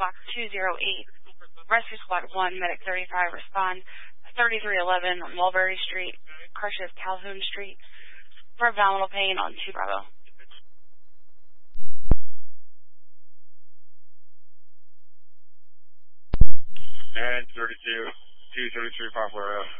Fox 208, Rescue Squad 1, Medic 35, respond 3311 on Mulberry Street, crushes Calhoun Street, for abdominal pain on 2 Bravo. And 32, 233, 540.